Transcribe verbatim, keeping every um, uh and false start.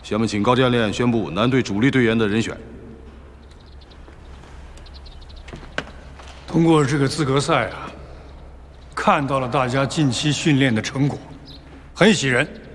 下面请高教练宣布男队主力队员的人选。 通过这个资格赛啊，看到了大家近期训练的成果，很喜人。